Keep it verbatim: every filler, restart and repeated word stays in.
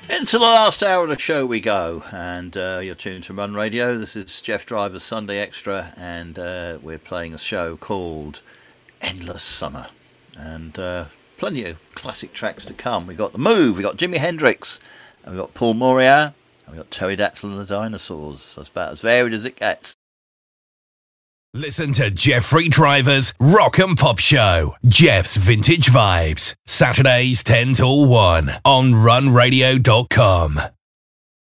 Into the last hour of the show we go, and uh, you're tuned to Run Radio. This is Jeff Driver's Sunday Extra, and uh, we're playing a show called Endless Summer, and uh, plenty of classic tracks to come. We got The Move, we got Jimi Hendrix, and we got Paul Moria, and we got Pterodactyl and the Dinosaurs. That's about as varied as it gets. Listen to Jeffrey Driver's Rock and Pop Show, Jeff's Vintage Vibes, Saturdays ten till one on run radio dot com.